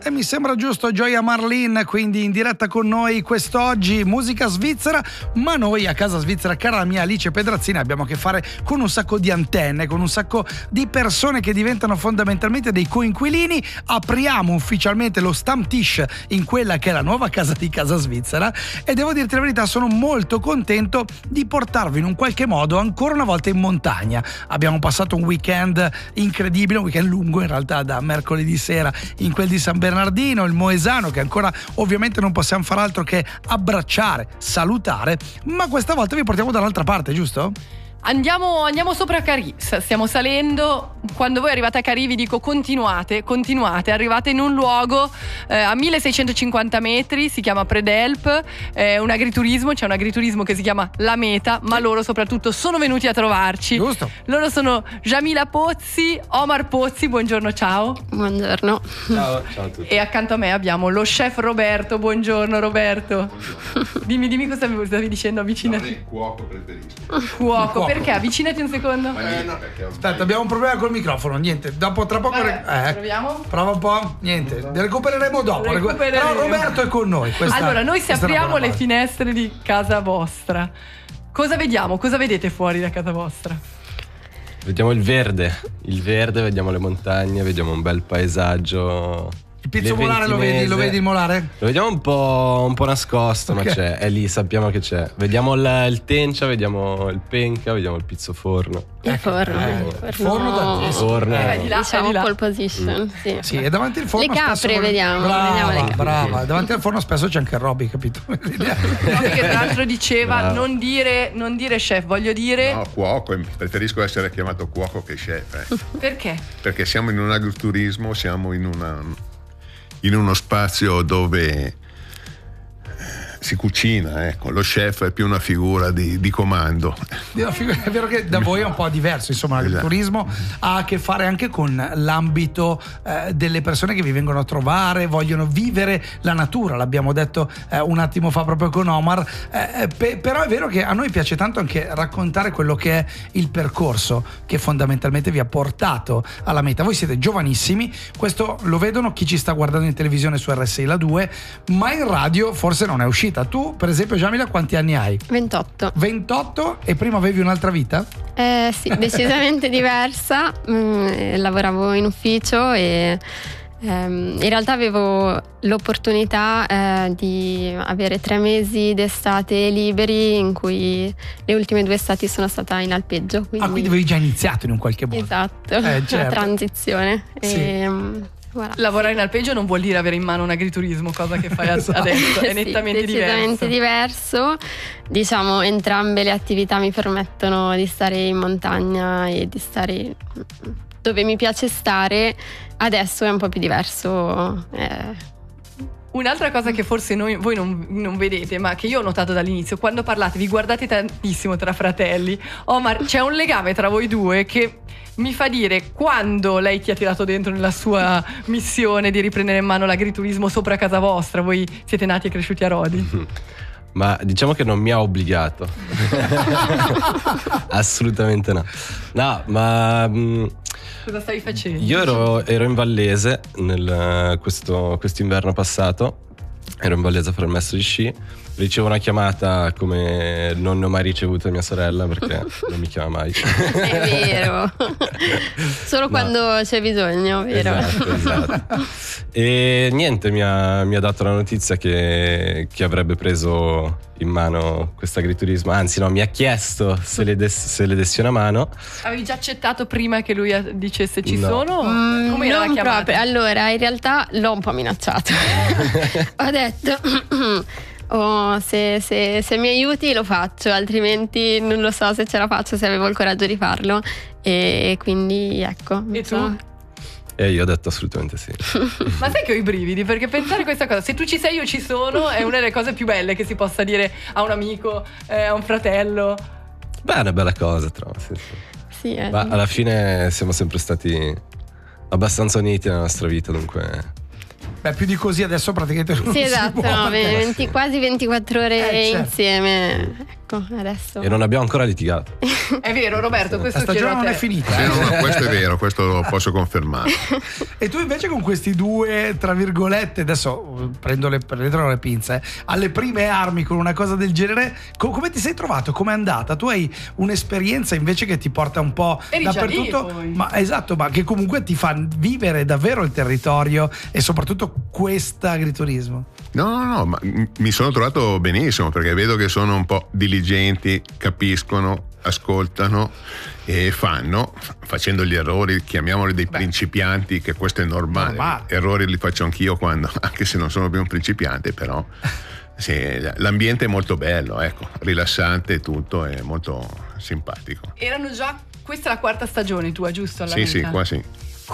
E mi sembra giusto, Gioia Marlin, quindi in diretta con noi quest'oggi, musica svizzera, ma noi a Casa Svizzera, cara la mia Alice Pedrazzini, abbiamo a che fare con un sacco di antenne, con un sacco di persone che diventano fondamentalmente dei coinquilini. Apriamo ufficialmente lo Stammtisch in quella che è la nuova casa di Casa Svizzera e devo dirti la verità, sono molto contento di portarvi in un qualche modo ancora una volta in montagna. Abbiamo passato un weekend incredibile, un weekend lungo in realtà, da mercoledì sera in quel di San Bernardino, il Moesano, che ancora ovviamente non possiamo far altro che abbracciare, salutare, ma questa volta vi portiamo dall'altra parte, giusto? Andiamo sopra Carì, stiamo salendo. Quando voi arrivate a Carì vi dico continuate, arrivate in un luogo a 1650 metri, si chiama Predelp, c'è un agriturismo che si chiama La Meta, ma loro soprattutto sono venuti a trovarci. Giusto. Loro sono Jamila Pozzi, Omar Pozzi, buongiorno, ciao. Buongiorno. Ciao a tutti. E accanto a me abbiamo lo chef Roberto, buongiorno Roberto. Buongiorno. Dimmi cosa stavi dicendo, avvicinati. Il cuoco preferisco. Cuoco. Perché? Avvicinati un secondo. Aspetta, abbiamo un problema col microfono. Niente, dopo tra poco. Proviamo. Prova un po'. Niente, recupereremo dopo. Però Roberto è con noi. Allora, noi se apriamo le finestre di casa vostra, cosa vediamo? Cosa vedete fuori da casa vostra? Vediamo il verde, vediamo le montagne, vediamo un bel paesaggio. Il pizzo molare lo vedi il molare? Lo vediamo un po' nascosto, Okay. ma c'è, è lì, sappiamo che c'è. Vediamo il tencia, vediamo il penca, vediamo il pizzo forno. Il forno. Forno da Il forno. Di là, Diciamo di là. pole position. Sì. Sì, e davanti al forno Le capre spesso vediamo le capre. Brava, davanti al forno spesso c'è anche il Roby, capito? Roby che tra l'altro diceva non dire chef, voglio dire. No, cuoco, preferisco essere chiamato cuoco che chef. Perché? Perché siamo in un agriturismo, siamo in uno spazio dove si cucina, ecco. Lo chef è più una figura di comando. È vero che da voi è un po' diverso, insomma, l'agriturismo ha a che fare anche con l'ambito delle persone che vi vengono a trovare, vogliono vivere la natura, l'abbiamo detto un attimo fa proprio con Omar, però è vero che a noi piace tanto anche raccontare quello che è il percorso che fondamentalmente vi ha portato alla meta. Voi siete giovanissimi, questo lo vedono chi ci sta guardando in televisione su RSI La 2, ma in radio forse non è uscita. Tu, per esempio, Jamila, quanti anni hai? 28. 28 e prima avevi un'altra vita? Sì, decisamente diversa. Lavoravo in ufficio e in realtà avevo l'opportunità di avere 3 mesi d'estate liberi, in cui le ultime 2 estati sono stata in alpeggio. Quindi avevi già iniziato in un qualche modo. Esatto, certo. la transizione. Sì. Voilà. Lavorare in alpeggio non vuol dire avere in mano un agriturismo, cosa che fai adesso, è nettamente decisamente diverso. Diciamo, entrambe le attività mi permettono di stare in montagna e di stare dove mi piace stare. Adesso è un po' più diverso. Un'altra cosa che forse voi non vedete, ma che io ho notato dall'inizio, quando parlate, vi guardate tantissimo tra fratelli. Omar, c'è un legame tra voi due che mi fa dire, quando lei ti ha tirato dentro nella sua missione di riprendere in mano l'agriturismo sopra casa vostra, voi siete nati e cresciuti a Rodi. Ma diciamo che non mi ha obbligato. Assolutamente no. No, ma cosa stavi facendo? io ero in Vallese quest'inverno passato. Ero in Vallese a fare il maestro di sci. Ricevo una chiamata come non ne ho mai ricevuto mia sorella, perché non mi chiama mai. È vero. Solo quando c'è bisogno, vero? Esatto. E niente, mi ha dato la notizia che avrebbe preso in mano questo agriturismo. Anzi no, mi ha chiesto se le dessi una mano. Avevi già accettato prima che lui dicesse ci No. sono? Come era la Non chiamata? proprio. Allora, in realtà l'ho un po' minacciato. Ho detto se mi aiuti lo faccio, altrimenti non lo so se ce la faccio, se avevo il coraggio di farlo. E quindi ecco. E tu? E io ho detto assolutamente sì. Ma sai che ho i brividi, perché pensare questa cosa, se tu ci sei io ci sono, è una delle cose più belle che si possa dire a un amico, a un fratello. Beh, è una bella cosa, trovo. Sì. Sì, Ma alla fine siamo sempre stati abbastanza uniti nella nostra vita, dunque. Beh, più di così adesso praticamente non sì, si esatto, può, no, perché- quasi 24 ore certo. insieme. ecco, adesso. E non abbiamo ancora litigato. È vero, Roberto, La questo stagione chiedo a non te. è finita. Sì, no, questo è vero, questo lo posso confermare. E tu invece con questi due, tra virgolette, adesso prendono le pinze, alle prime armi con una cosa del genere, come ti sei trovato? Com'è andata? Tu hai un'esperienza invece che ti porta un po' Eri già dappertutto, lì, poi. ma esatto, ma che comunque ti fa vivere davvero il territorio e soprattutto questo agriturismo. No, ma mi sono trovato benissimo perché vedo che sono un po' diligenti, capiscono, ascoltano e fanno, facendo gli errori, chiamiamoli dei principianti, che questo è normale. Errori li faccio anch'io quando, anche se non sono più un principiante, però sì, l'ambiente è molto bello, ecco, rilassante e tutto, è molto simpatico. Erano già, questa è la 4ª stagione tua, giusto? Alla Sì, Meta? qua sì.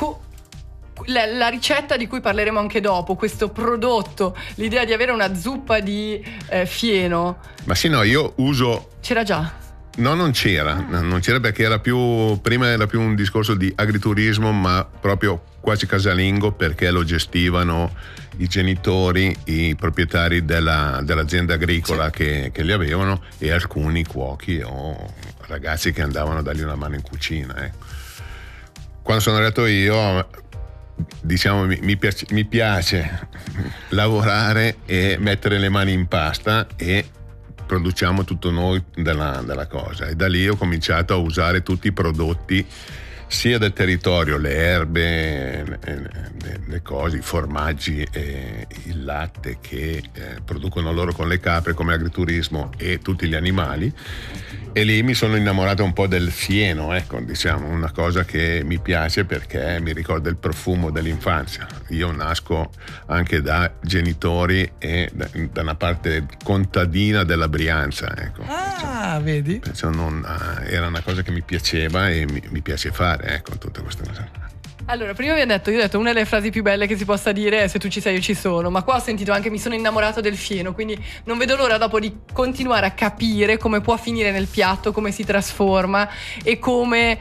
La ricetta di cui parleremo anche dopo, questo prodotto, l'idea di avere una zuppa di fieno. Ma sì, no, io uso... C'era già? No, non c'era perché prima era più un discorso di agriturismo, ma proprio quasi casalingo, perché lo gestivano i genitori, i proprietari dell'azienda agricola che li avevano, e alcuni cuochi o ragazzi che andavano a dargli una mano in cucina. Ecco. Quando sono arrivato io, diciamo, mi piace lavorare e mettere le mani in pasta, e produciamo tutto noi della cosa, e da lì ho cominciato a usare tutti i prodotti sia del territorio, le erbe, le cose, i formaggi e il latte che producono loro con le capre come agriturismo, e tutti gli animali. E lì mi sono innamorato un po' del fieno, ecco, diciamo, una cosa che mi piace perché mi ricorda il profumo dell'infanzia. Io nasco anche da genitori e da una parte contadina della Brianza, ecco. Ah, vedi? Perciò era una cosa che mi piaceva e mi piace fare, ecco, tutte queste cose. Allora, prima io ho detto una delle frasi più belle che si possa dire è: se tu ci sei io ci sono, ma qua ho sentito anche mi sono innamorato del fieno, quindi non vedo l'ora dopo di continuare a capire come può finire nel piatto, come si trasforma e come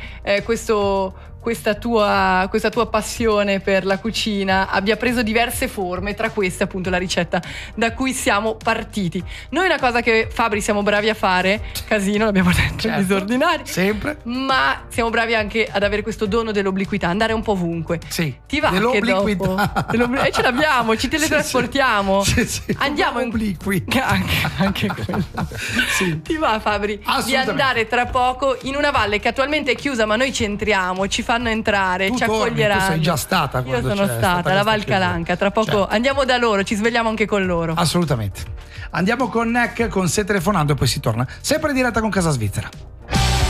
questa tua passione per la cucina abbia preso diverse forme, tra queste appunto la ricetta da cui siamo partiti. Noi una cosa che, Fabri, siamo bravi a fare, casino, l'abbiamo detto, Certo, disordinari, sempre. ma siamo bravi anche ad avere questo dono dell'obliquità, andare un po' ovunque. Sì, Ti va che dell'obliquità. dopo ce l'abbiamo, ci teletrasportiamo. Sì. Andiamo in obliqui. anche quello. Sì. Ti va, Fabri, di Assolutamente. andare tra poco in una valle che attualmente è chiusa, ma noi ci entriamo, ci fanno entrare, Tu ci torni, accoglieranno. tu sei già stata Io quando sono c'è stata alla Val questa chiusura. Calanca. Tra poco Certo. andiamo da loro, ci svegliamo anche con loro. Assolutamente. Andiamo con Neck con Se telefonando e poi si torna sempre in diretta con Casa Svizzera.